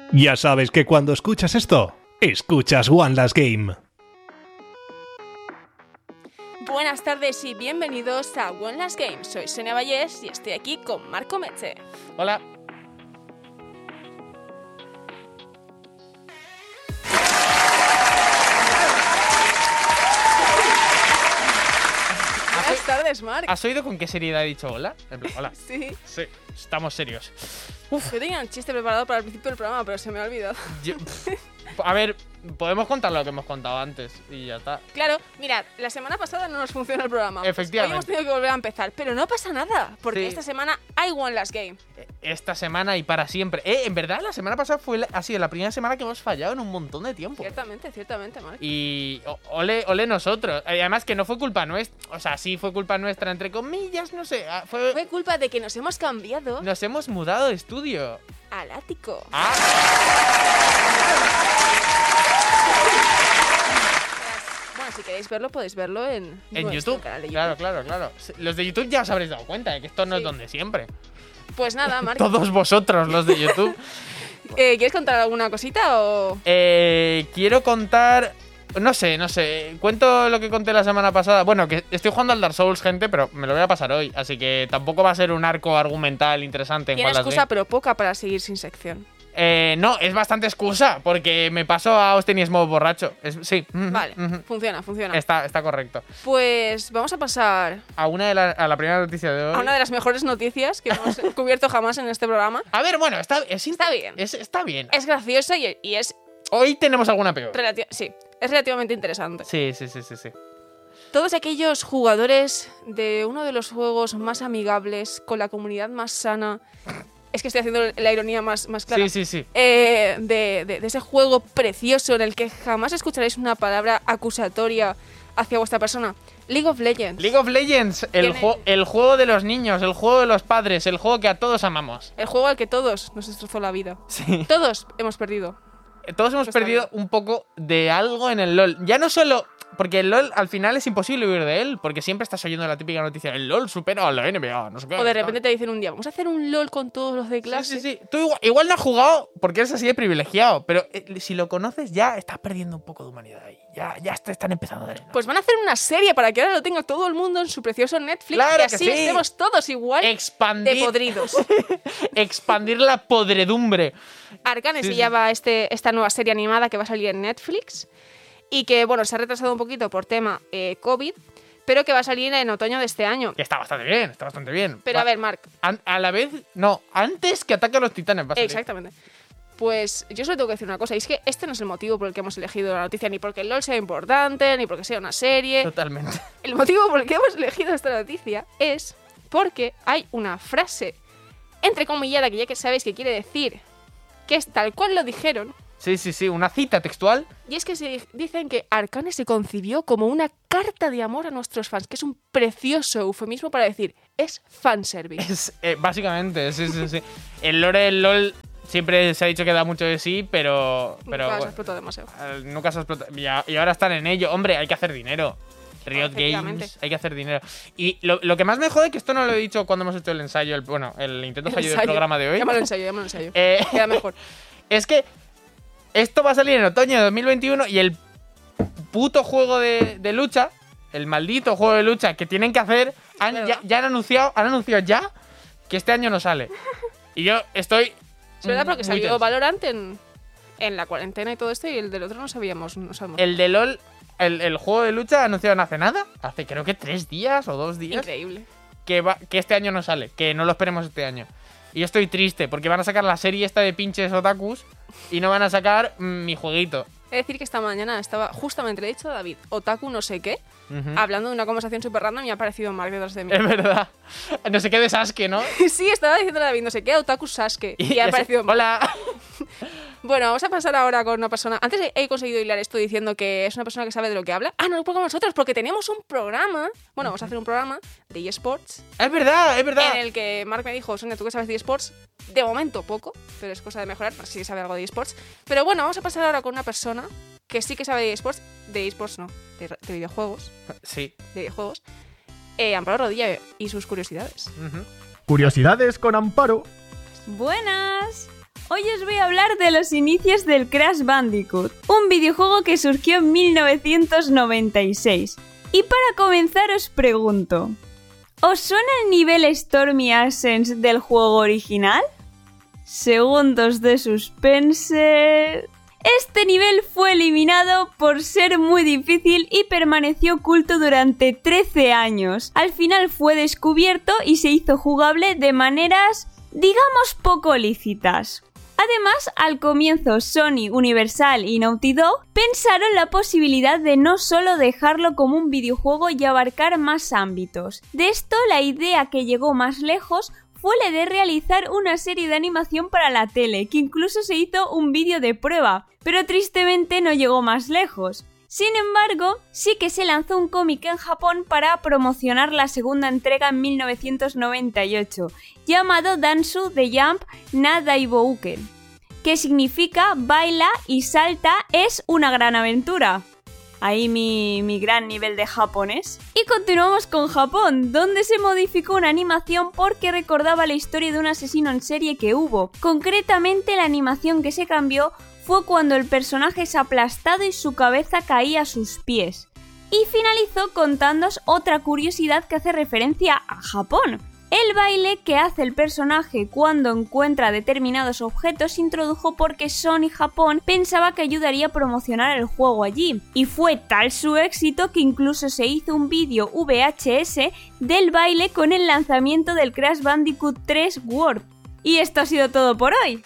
Ya sabes que cuando escuchas esto, escuchas One Last Game. Buenas tardes y bienvenidos a One Last Game. Soy Sonia Vallés y estoy aquí con Marco Meche. Hola. Buenas tardes, Marc. ¿Has oído con qué seriedad he dicho hola? En plan, hola. Sí. Sí, estamos serios. Yo tenía un chiste preparado para el principio del programa, pero se me ha olvidado. A ver, podemos contar lo que hemos contado antes y ya está. Claro, mirad, la semana pasada no nos funcionó el programa. Efectivamente. Hoy hemos tenido que volver a empezar, pero no pasa nada, porque Sí. esta semana hay One Last Game. Esta semana y para siempre. En verdad, la semana pasada ha sido la primera semana que hemos fallado en un montón de tiempo. Ciertamente, Marc. Y ole nosotros. Además que no fue culpa nuestra. O sea, sí fue culpa nuestra, entre comillas, no sé. Fue culpa de que nos hemos cambiado Nos hemos mudado de estudio. al ático. Bueno, si queréis verlo, podéis verlo en nuestro YouTube. canal de YouTube. Claro. Los de YouTube ya os habréis dado cuenta de que esto no es Sí. donde siempre. Pues nada, Marc. Todos vosotros, los de YouTube. ¿Quieres contar alguna cosita o...? Quiero contar... No sé. Cuento lo que conté la semana pasada. Bueno, que estoy jugando al Dark Souls, gente, pero me lo voy a pasar hoy. Así que tampoco va a ser un arco argumental interesante en Tiene One Last excusa, Game. pero poca para seguir sin sección. No, es bastante excusa, porque me paso a Austin y Smoke borracho. Sí. Vale, funciona. Está correcto. Pues vamos a pasar A la primera noticia de hoy. a una de las mejores noticias que hemos cubierto jamás en este programa. A ver, bueno, está bien. Está bien. Es graciosa y es, Hoy tenemos alguna peor. es relativamente interesante. Sí. Todos aquellos jugadores de uno de los juegos más amigables, con la comunidad más sana... Es que estoy haciendo la ironía más clara. Sí. De ese juego precioso en el que jamás escucharéis una palabra acusatoria hacia vuestra persona. League of Legends. League of Legends, el juego de los niños, el juego de los padres, el juego que a todos amamos. El juego al que todos nos destrozó la vida. Sí. Todos hemos perdido. Todos hemos perdido un poco de algo en el LoL. Ya no solo... Porque el LoL al final es imposible huir de él, porque siempre estás oyendo la típica noticia, el LoL supera a la NBA, no sé qué. O de repente te dicen un día, vamos a hacer un LoL con todos los de clase. Sí. Tú igual no has jugado porque eres así de privilegiado, pero si lo conoces ya estás perdiendo un poco de humanidad ahí. Ya te están empezando a dar. Pues van a hacer una serie para que ahora lo tenga todo el mundo en su precioso Netflix. Claro y así que sí. estemos todos igual de podridos. Expandir la podredumbre. Arcane Sí. se llama esta nueva serie animada que va a salir en Netflix y que, bueno, se ha retrasado un poquito por tema COVID, pero que va a salir en otoño de este año. Que está bastante bien. Pero a ver, Marc. A la vez, no, antes que Ataque a los Titanes va a salir. Exactamente. Pues yo solo tengo que decir una cosa, y es que este no es el motivo por el que hemos elegido la noticia, ni porque el LoL sea importante, ni porque sea una serie. Totalmente. El motivo por el que hemos elegido esta noticia es porque hay una frase entrecomillada que ya que sabéis que quiere decir que es tal cual lo dijeron. Sí, una cita textual. Y es que se dicen que Arcane se concibió como una carta de amor a nuestros fans, que es un precioso eufemismo para decir, es fanservice. Es, básicamente, sí. El lore del LoL siempre se ha dicho que da mucho de sí, pero Nunca se bueno, explotó demasiado. nunca se ha explotado. Y ahora están en ello. Hombre, hay que hacer dinero. Riot Efectivamente. Games, hay que hacer dinero. Y lo que más me jode, que esto no lo he dicho cuando hemos hecho el ensayo, el intento fallido del programa de hoy. Llámalo ensayo. Eh, Queda mejor. Es que esto va a salir en otoño de 2021 y el puto juego de lucha, el maldito juego de lucha que tienen que hacer, ya han anunciado ya que este año no sale. Y yo estoy... Es verdad, porque muy salió tenso. Valorant en la cuarentena y todo esto, y el del otro no sabemos. El de LoL, el juego de lucha anunciaron hace nada, hace creo que 3 días o 2 días, Increíble. que este año no sale, que no lo esperemos este año. Y yo estoy triste porque van a sacar la serie esta de pinches otakus y no van a sacar mi jueguito. He de decir que esta mañana estaba justamente, le he dicho a David, otaku no sé qué, Ujú. hablando de una conversación súper random y ha aparecido Mark detrás de mí. Es verdad. No sé qué de Sasuke, ¿no? Sí, estaba diciendo a David, no sé qué, otaku Sasuke. Y ha ese- aparecido Mark. Hola. Bueno, vamos a pasar ahora con una persona. Antes he conseguido hilar esto diciendo que es una persona que sabe de lo que habla. Ah, no, como nosotros, porque tenemos un programa. Bueno, vamos a hacer un programa de eSports Es verdad. en el que Mark me dijo, Sonia, ¿tú qué sabes de eSports? De momento poco, pero es cosa de mejorar, para si sabe algo de eSports. Pero bueno, vamos a pasar ahora con una persona que sí que sabe de eSports. De eSports no, de videojuegos. Sí. De videojuegos. Amparo Rodilla y sus curiosidades. Ujú. Curiosidades con Amparo. Buenas. Hoy os voy a hablar de los inicios del Crash Bandicoot, un videojuego que surgió en 1996. Y para comenzar os pregunto, ¿os suena el nivel Stormy Ascent del juego original? Segundos de suspense... Este nivel fue eliminado por ser muy difícil y permaneció oculto durante 13 años. Al final fue descubierto y se hizo jugable de maneras, digamos, poco lícitas. Además, al comienzo Sony, Universal y Naughty Dog pensaron la posibilidad de no solo dejarlo como un videojuego y abarcar más ámbitos. De esto, la idea que llegó más lejos fue la de realizar una serie de animación para la tele, que incluso se hizo un vídeo de prueba, pero tristemente no llegó más lejos. Sin embargo, sí que se lanzó un cómic en Japón para promocionar la segunda entrega en 1998, llamado Dansu de Jump na Daibouken, que significa baila y salta es una gran aventura. Ahí mi gran nivel de japonés. Y continuamos con Japón, donde se modificó una animación porque recordaba la historia de un asesino en serie que hubo. Concretamente, la animación que se cambió fue cuando el personaje es aplastado y su cabeza caía a sus pies. Y finalizó contándoos otra curiosidad que hace referencia a Japón. El baile que hace el personaje cuando encuentra determinados objetos se introdujo porque Sony Japón pensaba que ayudaría a promocionar el juego allí, y fue tal su éxito que incluso se hizo un vídeo VHS del baile con el lanzamiento del Crash Bandicoot 3 World. Y esto ha sido todo por hoy.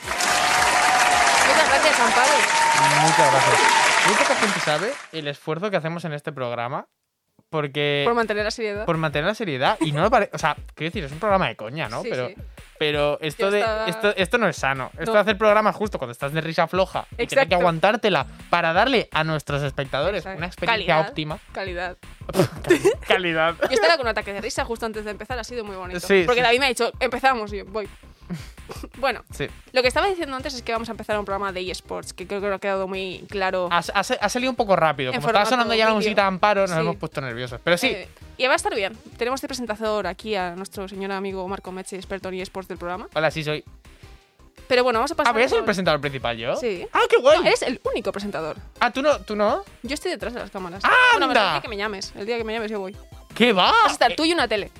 Muchas gracias, Amparo. Muchas gracias. Muy poca gente sabe el esfuerzo que hacemos en este programa. Porque... Por mantener la seriedad. Por mantener la seriedad. Y no me parece... O sea, quiero decir, es un programa de coña, ¿no? Sí, pero, sí. pero esto Yo de estaba- esto no es sano. Esto No. de hacer programas justo cuando estás de risa floja y tener que Exacto. aguantártela para darle a nuestros espectadores Exacto. una experiencia Calidad. óptima. Calidad. Calidad. Yo estaba con un ataque de risa justo antes de empezar, ha sido muy bonito. Sí, Porque sí. David me ha dicho, empezamos, y yo, voy. Bueno, Sí. lo que estaba diciendo antes es que vamos a empezar un programa de eSports, que creo que no ha quedado muy claro. Ha salido un poco rápido. En Como estaba formato sonando ya la vídeo. musiquita de Amparo, nos Sí. hemos puesto nerviosos. Pero sí, Y va a estar bien. Tenemos de presentador aquí a nuestro señor amigo Marco Meche, experto en eSports del programa. hola, sí soy. Pero bueno, vamos a pasar. Ah, ¿voy a ser el con- presentador principal yo? Sí. Ah, qué guay. No, eres el único presentador. Ah, ¿tú no? Yo estoy detrás de las cámaras. ¡Anda! Bueno, pero el día que me llames. El día que me llames yo voy. ¿Qué va? Vas a estar tú y una tele.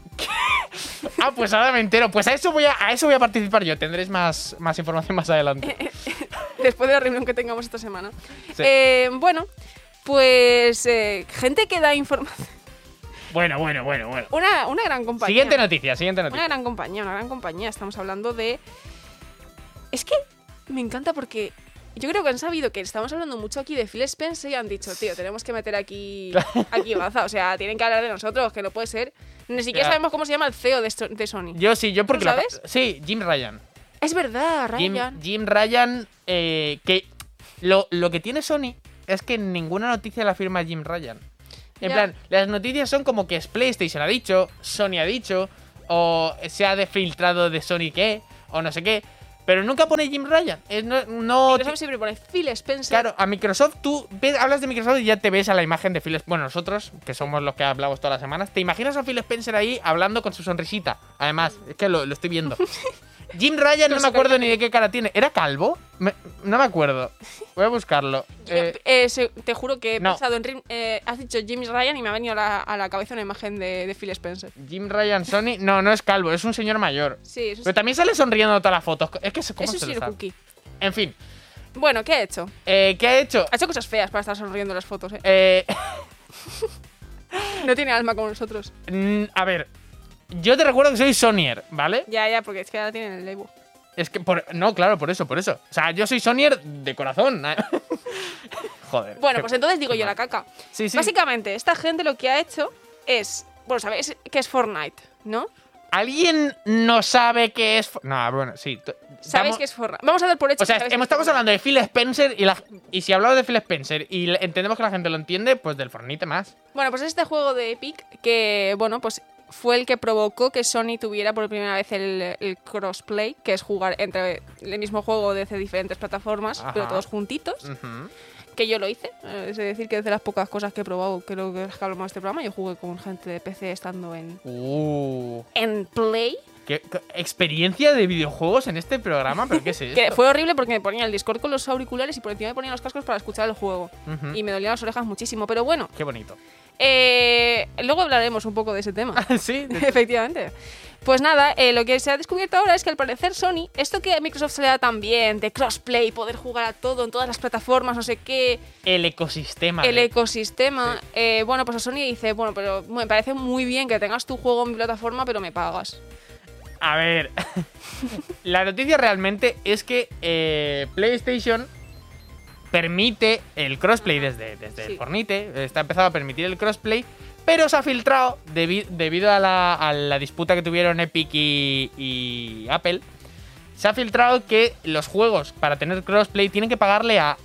Ah, pues ahora me entero. Pues a eso voy a participar yo. Tendréis más información más adelante. Después de la reunión que tengamos esta semana. Sí. Bueno, pues gente que da información. Bueno. Una gran compañía. Siguiente noticia. Una gran compañía. Estamos hablando de... Es que me encanta porque yo creo que han sabido que estamos hablando mucho aquí de Phil Spencer y han dicho, tío, tenemos que meter aquí baza. O sea, tienen que hablar de nosotros, que no puede ser. Ni siquiera Ya. sabemos cómo se llama el CEO de Sony. Yo porque ¿Tú sabes? Sí, Jim Ryan. Es verdad, Ryan. Jim Ryan, que lo que tiene Sony es que en ninguna noticia la firma Jim Ryan. En Ya. plan, las noticias son como que es PlayStation ha dicho, Sony ha dicho, o se ha desfiltrado de Sony qué, o no sé qué. Pero nunca pone Jim Ryan. No Microsoft siempre pone Phil Spencer. Claro, a Microsoft hablas de Microsoft y ya te ves a la imagen de Phil Spencer. Bueno, nosotros, que somos los que hablamos todas las semanas, te imaginas a Phil Spencer ahí hablando con su sonrisita. Además, es que lo estoy viendo. Jim Ryan no me acuerdo ni de qué cara tiene. ¿Era calvo? No me acuerdo. Voy a buscarlo. Te juro que he no. pensado en... has dicho Jim Ryan y me ha venido a la cabeza una imagen de Phil Spencer. Jim Ryan Sony. No es calvo, es un señor mayor. Sí, eso Pero también sale sonriendo en todas las fotos. Es que ¿cómo es un se le Sir sabe? Cookie. En fin. Bueno, ¿qué ha hecho? ¿Qué ha hecho? Ha hecho cosas feas para estar sonriendo en las fotos, ¿eh? Eh, No tiene alma como nosotros. a ver. Yo te recuerdo que soy Sonyer, ¿vale? Ya, porque es que ahora tienen el label. Es que no, claro, por eso. O sea, yo soy Sonyer de corazón. Joder. Bueno, pues entonces digo yo la caca. Sí. Básicamente, esta gente lo que ha hecho es... Bueno, sabéis que es Fortnite, ¿no? ¿Alguien no sabe qué es? No, bueno, sí. Sabéis que es Fortnite. Vamos a dar por hecho O sea, que sabéis que es estamos Fortnite. hablando de Phil Spencer y si hablamos de Phil Spencer y entendemos que la gente lo entiende, pues del Fortnite más. Bueno, pues es este juego de Epic que, bueno, pues fue el que provocó que Sony tuviera por primera vez el crossplay, que es jugar entre el mismo juego desde diferentes plataformas, Ajá. pero todos juntitos. Ujú. Que yo lo hice. Es decir, que es de las pocas cosas que he probado, creo que es que hablamos de este programa. Yo jugué con gente de PC estando en Play. ¿Qué experiencia de videojuegos en este programa? ¿Pero qué es esto? Que fue horrible porque me ponía el Discord con los auriculares y por encima me ponía los cascos para escuchar el juego. Ujú. Y me dolían las orejas muchísimo. Pero bueno, Qué bonito. luego hablaremos un poco de ese tema. Sí, Efectivamente. Pues nada, lo que se ha descubierto ahora es que al parecer Sony, esto que a Microsoft se le da tan bien, de crossplay, poder jugar a todo en todas las plataformas, no sé qué, el ecosistema. el ecosistema, bueno, pues a Sony dice, bueno, pero me parece muy bien que tengas tu juego en mi plataforma, pero me pagas. A ver, la noticia realmente es que PlayStation permite el crossplay desde Sí. el Fortnite, está empezado a permitir el crossplay, pero se ha filtrado debido a la disputa que tuvieron Epic y Apple. Se ha filtrado que los juegos para tener crossplay tienen que pagarle a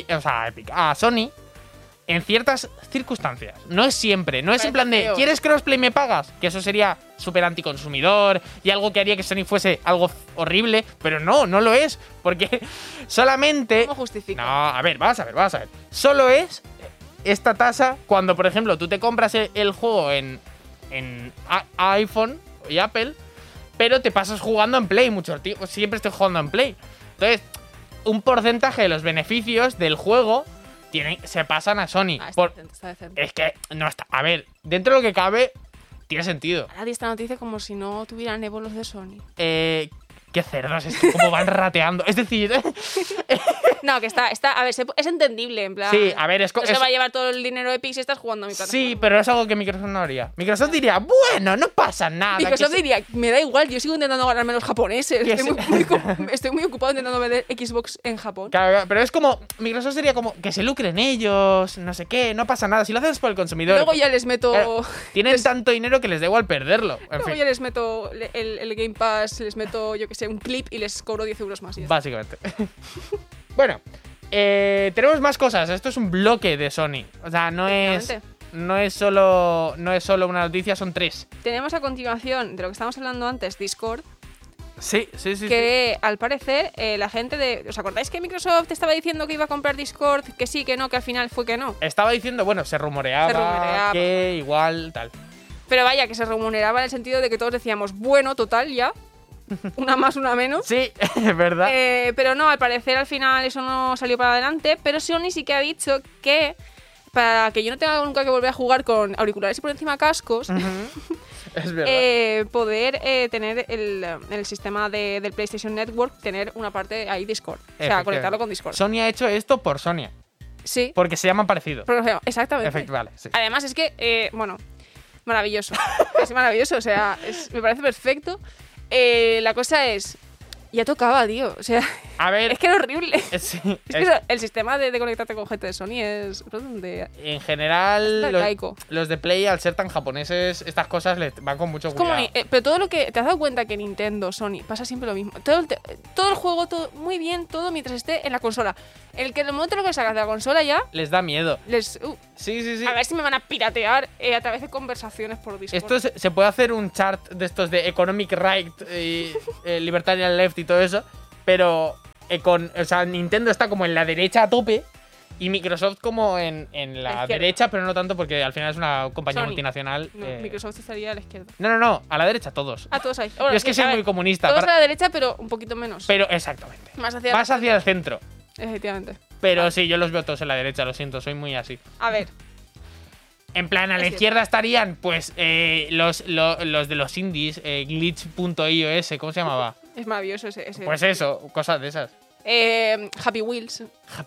a Sony en ciertas circunstancias. No es siempre, no es en Parece plan de feo. ¿quieres crossplay me pagas? Que eso sería súper anticonsumidor y algo que haría que Sony fuese algo horrible, pero no lo es, porque solamente... ¿Cómo justifica? No, a ver, vamos a ver. Solo es esta tasa cuando, por ejemplo, tú te compras el juego en iPhone y Apple, pero te pasas jugando en Play mucho tiempo. Siempre estoy jugando en Play. Entonces, un porcentaje de los beneficios del juego se pasan a Sony. Está decente, está decente. Es que no está. A ver, dentro de lo que cabe, tiene sentido. Nadie esta noticia como si no tuvieran Evo los de Sony. Qué cerdos, es que como van rateando. Es decir, No, que está, a ver, es entendible, en plan. sí, a ver, No se va a llevar todo el dinero de Epic si estás jugando a mi plataforma. sí, pero es algo que Microsoft no haría. Microsoft diría, bueno, no pasa nada. Microsoft que diría, me da igual, yo sigo intentando ganarme los japoneses. Que Estoy muy ocupado intentando vender Xbox en Japón. Claro, pero es como, Microsoft sería como que se lucren ellos, no sé qué, no pasa nada. Si lo haces por el consumidor. Luego ya les meto. Tienen tanto dinero que les da igual perderlo. En Luego fin, ya les meto el Game Pass, les meto, yo que sé, un clip y les cobro 10 euros más. Y ya está. básicamente. Bueno, tenemos más cosas. Esto es un bloque de Sony. O sea, no es solo una noticia, son 3. Tenemos a continuación de lo que estábamos hablando antes, Discord, Sí. que al parecer la gente de... ¿Os acordáis que Microsoft estaba diciendo que iba a comprar Discord? Que sí, que no, que al final fue que no. Estaba diciendo, bueno, se rumoreaba que igual tal. Pero vaya, que se remuneraba en el sentido de que todos decíamos, bueno, total, ya. Una más, una menos. Sí, es verdad. Pero no, al parecer al final eso no salió para adelante. Pero Sony sí que ha dicho que para que yo no tenga nunca que volver a jugar con auriculares y por encima cascos, Es verdad. poder tener el sistema del PlayStation Network, tener una parte ahí Discord. O sea, Efectivamente. conectarlo con Discord. Sony ha hecho esto por Sonia, Sí, porque se llaman parecidos. exactamente. Vale, sí. Además es que, bueno, maravilloso. Es maravilloso, o sea, me parece perfecto. La cosa es... Ya tocaba, tío. O sea, A ver, es que era horrible. sí, Es que el sistema de conectarte con gente de Sony es... en Es general, arcaico. los de Play, al ser tan japoneses, estas cosas les van con mucho Es como cuidado. pero todo lo que... ¿Te has dado cuenta que Nintendo, Sony, pasa siempre lo mismo? Todo el juego, todo muy bien, todo mientras esté en la consola. En el momento en el que sacas de la consola ya, Les da miedo. les... Sí. A ver si me van a piratear a través de conversaciones por Discord. Esto se puede hacer un chart de estos de Economic Right y Libertarian Left y todo eso, pero o sea, Nintendo está como en la derecha a tope y Microsoft como en la izquierda. derecha, pero no tanto porque al final es una compañía Sony. multinacional. No, Microsoft estaría a la izquierda. No, a la derecha todos. Ah, todos ahí. Yo es que soy muy comunista. Todos a la derecha, pero un poquito menos. Pero exactamente. Más hacia Vas hacia el centro. Efectivamente. Pero sí, yo los veo todos en la derecha, lo siento, soy muy así. A ver, En plan, a la Es izquierda estarían, pues, los de los indies, glitch.io ese, ¿cómo se llamaba? es maravilloso ese. Pues eso, cosas de esas. Happy Wheels.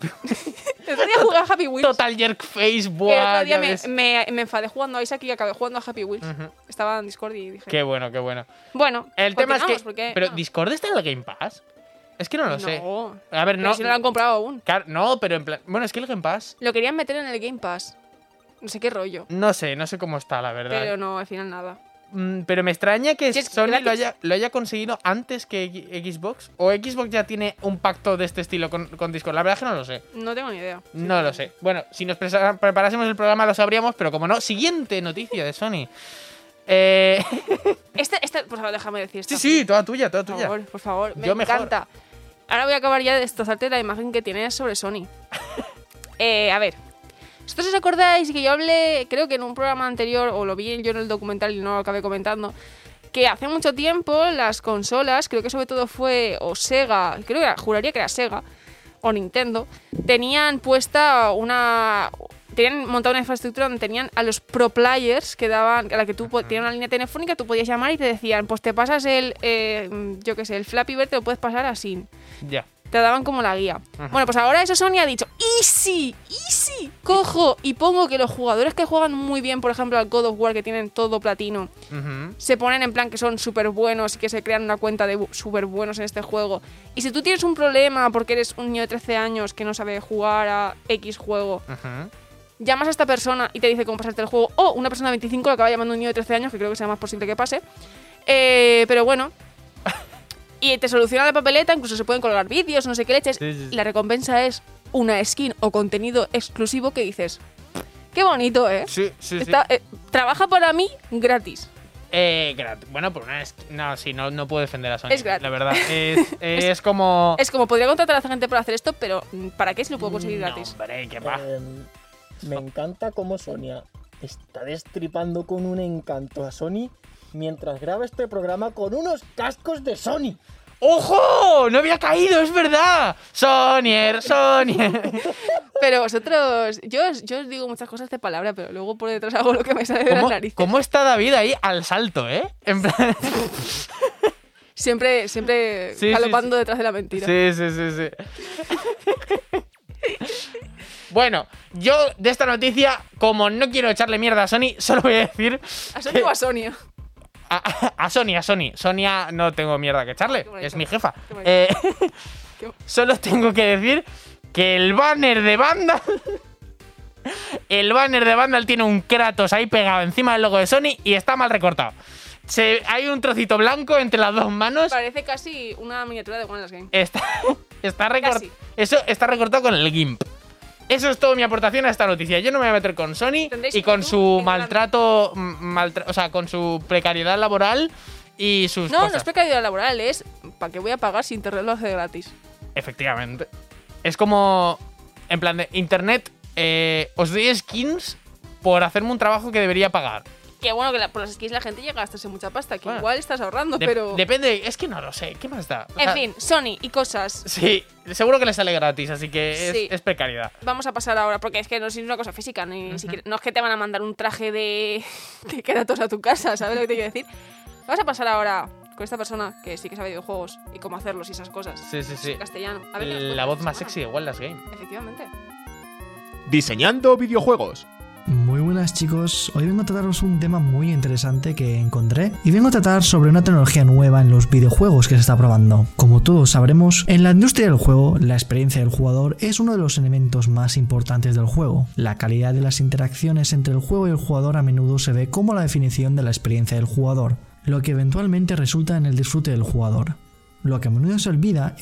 El otro día jugué a Happy Wheels. Total Jerk Face, Que el buah, otro día ya ves. me enfadé jugando a Isaac y acabé jugando a Happy Wheels. Ujú. Estaba en Discord y dije... Qué bueno, qué bueno. Bueno, El tema es que... continuamos, porque- ¿Pero no. Discord está en el Game Pass? Es que no lo sé. No. A ver, Pero no... si no lo han comprado aún. Claro, no, pero en plan... Bueno, es que el Game Pass... Lo querían meter en el Game Pass. No sé qué rollo. No sé cómo está, la verdad. Pero no, al final nada. Pero me extraña que Si es Sony gratis. lo haya conseguido antes que Xbox. ¿O Xbox ya tiene un pacto de este estilo con Discord? La verdad es que no lo sé. No tengo ni idea. No lo sé. Bueno, si nos preparásemos el programa lo sabríamos, pero como no, siguiente noticia de Sony. Por favor, déjame decir esto. Sí, toda tuya, toda Por tuya. favor, por favor. Me Yo mejor. encanta. Ahora voy a acabar ya de destrozarte la imagen que tienes sobre Sony. A ver. ¿Vosotros os acordáis que yo hablé, creo que en un programa anterior, o lo vi yo en el documental y no lo acabé comentando, que hace mucho tiempo las consolas, creo que sobre todo fue o Sega, juraría que era Sega o Nintendo, tenían montada una infraestructura donde tenían a los pro players que daban, a la que tú tenías una línea telefónica, tú podías llamar y te decían, pues te pasas el Flappy Bird, te lo puedes pasar así. Ya. Te daban como la guía. Bueno, pues ahora eso Sony ha dicho, easy, cojo y pongo que los jugadores que juegan muy bien, por ejemplo, al God of War, que tienen todo platino, se ponen en plan que son súper buenos y que se crean una cuenta de súper buenos en este juego. Y si tú tienes un problema porque eres un niño de 13 años que no sabe jugar a X juego, llamas a esta persona y te dice cómo pasarte el juego, o una persona de 25 lo acaba llamando un niño de 13 años, que creo que sea más posible que pase. Pero bueno... Y te soluciona la papeleta, incluso se pueden colgar vídeos, no sé qué leches. Sí. La recompensa es una skin o contenido exclusivo que dices, qué bonito, ¿eh? Sí. Trabaja para mí gratis. Bueno, por una skin... No puedo defender a Sony. Es gratis. La verdad, es como... Es como, podría contratar a la gente para hacer esto, pero ¿para qué si lo puedo conseguir gratis? Hombre, ¿qué va? Me encanta cómo Sonia está destripando con un encanto a Sony mientras graba este programa con unos cascos de Sony. ¡Ojo! ¡No había caído! ¡Es verdad! ¡Sonyer! Pero vosotros... Yo os digo muchas cosas de palabra, pero luego por detrás hago lo que me sale de las narices. ¿Cómo está David ahí al salto, En plan... Siempre galopando detrás de la mentira. Sí. Bueno, yo de esta noticia, como no quiero echarle mierda a Sony, solo voy a decir... ¿A Sony o a Sonia? A Sony. Sonia no tengo mierda que echarle, es mi jefa. Solo tengo que decir que el banner de Vandal... El banner de Vandal tiene un Kratos ahí pegado encima del logo de Sony y está mal recortado. Hay un trocito blanco entre las dos manos. Parece casi una miniatura de One Last Game. Está recortado. Eso está recortado con el GIMP. Eso es todo mi aportación a esta noticia. Yo no me voy a meter con Sony y con su maltrato, o sea, con su precariedad laboral y sus cosas. No es precariedad laboral, es ¿para qué voy a pagar si Internet lo hace gratis? Efectivamente. Es como, en plan de Internet, os doy skins por hacerme un trabajo que debería pagar. Que bueno, que por las skins la gente llega a gastarse mucha pasta, que igual estás ahorrando, pero... Depende, es que no lo sé, ¿qué más da? En fin, Sony y cosas. Sí, seguro que le sale gratis, así que es precariedad. Vamos a pasar ahora, porque es que no es una cosa física, ni siquiera, no es que te van a mandar un traje de Kratos a tu casa, ¿sabes lo que te quiero decir? Vamos a pasar ahora con esta persona que sí que sabe videojuegos y cómo hacerlos y esas cosas. Sí. En castellano. A ver, la voz más sexy de One Last Game. Efectivamente. Diseñando videojuegos. Muy buenas chicos, hoy vengo a trataros un tema muy interesante que encontré y vengo a tratar sobre una tecnología nueva en los videojuegos que se está probando. Como todos sabremos, en la industria del juego, la experiencia del jugador es uno de los elementos más importantes del juego. La calidad de las interacciones entre el juego y el jugador a menudo se ve como la definición de la experiencia del jugador, lo que eventualmente resulta en el disfrute del jugador. Lo que a menudo se olvida